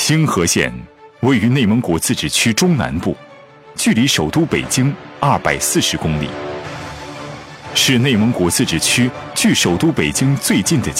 兴和县位于内蒙古自治区中南部，距离首都北京240公里，是内蒙古自治区距首都北京最近的